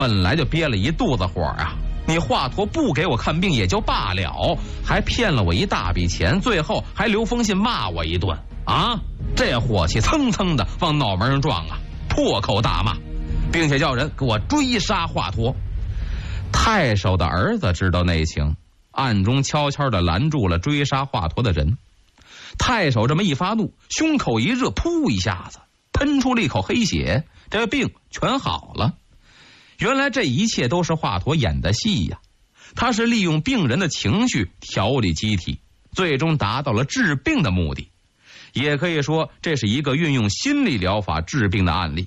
本来就憋了一肚子火啊！你华佗不给我看病也就罢了，还骗了我一大笔钱，最后还留封信骂我一顿啊！这火气蹭蹭的往脑门上撞啊，破口大骂，并且叫人给我追杀华佗。太守的儿子知道内情，暗中悄悄地拦住了追杀华佗的人。太守这么一发怒，胸口一热，噗一下子喷出了一口黑血，这病全好了。原来这一切都是华佗演的戏呀，他是利用病人的情绪调理机体，最终达到了治病的目的。也可以说这是一个运用心理疗法治病的案例。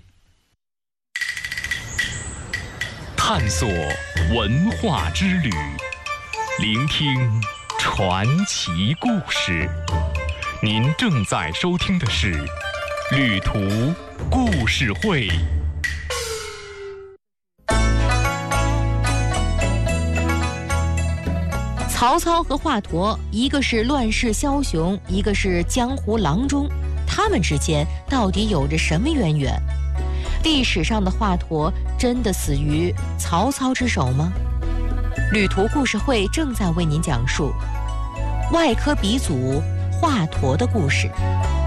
探索文化之旅，聆听传奇故事。您正在收听的是旅途故事会。 曹操和华佗，一个是乱世枭雄，一个是江湖郎中，他们之间到底有着什么渊源？历史上的华佗真的死于曹操之手吗？旅途故事会正在为您讲述外科鼻祖华佗的故事。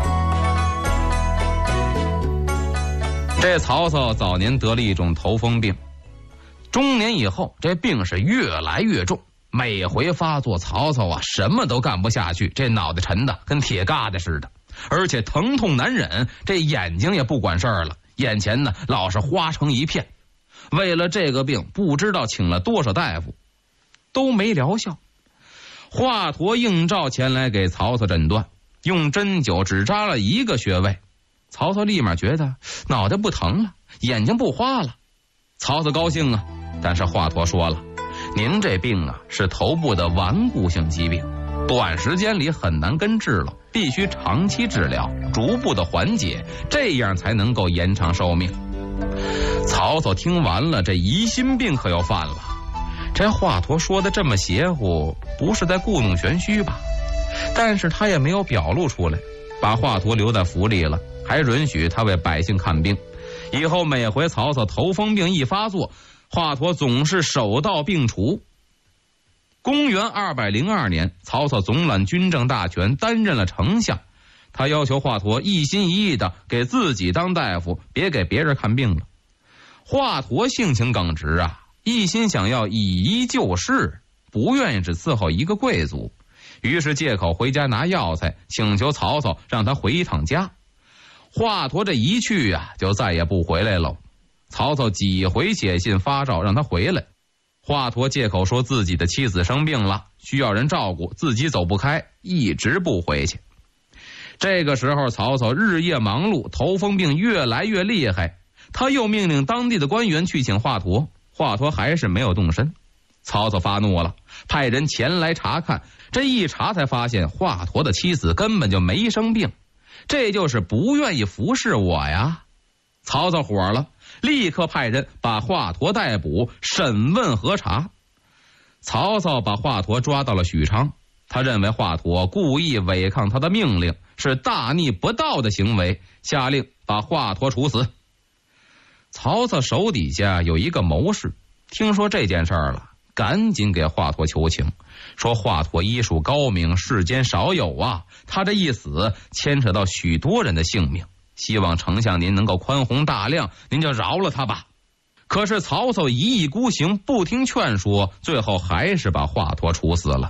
这曹操早年得了一种头风病，中年以后这病是越来越重，每回发作，曹操啊什么都干不下去，这脑袋沉的跟铁疙瘩似的，而且疼痛难忍，这眼睛也不管事儿了，眼前呢老是花成一片。为了这个病，不知道请了多少大夫，都没疗效。华佗应召前来给曹操诊断，用针灸只扎了一个穴位，曹操立马觉得脑袋不疼了，眼睛不花了。曹操高兴啊，但是华佗说了，您这病啊是头部的顽固性疾病，短时间里很难根治了，必须长期治疗，逐步的缓解，这样才能够延长寿命。曹操听完了，这疑心病可要犯了。这华佗说的这么邪乎，不是在故弄玄虚吧？但是他也没有表露出来，把华佗留在府里了，还允许他为百姓看病。以后每回曹操头风病一发作，华佗总是手到病除。公元202年，曹操总揽军政大权，担任了丞相。他要求华佗一心一意的给自己当大夫，别给别人看病了。华佗性情耿直啊，一心想要以一就事，不愿意只伺候一个贵族，于是借口回家拿药材，请求曹操让他回一趟家。华佗这一去啊，就再也不回来了。曹操几回写信发诏让他回来，华佗借口说自己的妻子生病了，需要人照顾，自己走不开，一直不回去。这个时候曹操日夜忙碌，头风病越来越厉害，他又命令当地的官员去请华佗，华佗还是没有动身。曹操发怒了，派人前来查看，这一查才发现华佗的妻子根本就没生病，这就是不愿意服侍我呀。曹操火了，立刻派人把华佗逮捕，审问核查。曹操把华佗抓到了许昌，他认为华佗故意违抗他的命令，是大逆不道的行为，下令把华佗处死。曹操手底下有一个谋士，听说这件事儿了，赶紧给华佗求情，说华佗医术高明，世间少有啊，他这一死牵扯到许多人的性命，希望丞相您能够宽宏大量，您就饶了他吧。可是曹操一意孤行，不听劝说，最后还是把华佗处死了。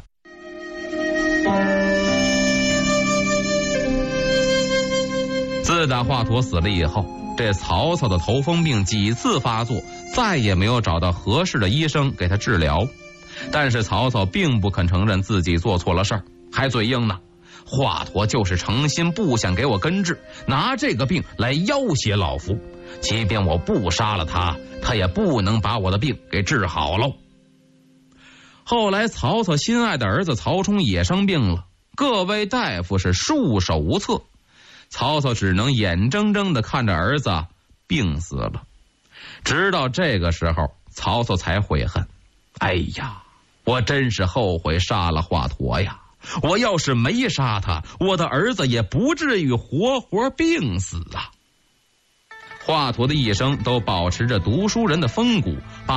自打华佗死了以后，这曹操的头风病几次发作，再也没有找到合适的医生给他治疗。但是曹操并不肯承认自己做错了事儿，还嘴硬呢，华佗就是诚心不想给我根治，拿这个病来要挟老夫，即便我不杀了他，他也不能把我的病给治好喽。后来曹操心爱的儿子曹冲也生病了，各位大夫是束手无策，曹操只能眼睁睁地看着儿子病死了。直到这个时候，曹操才悔恨，哎呀，我真是后悔杀了华佗呀，我要是没杀他，我的儿子也不至于活活病死啊。 华佗的一生都保持着读书人的风骨，把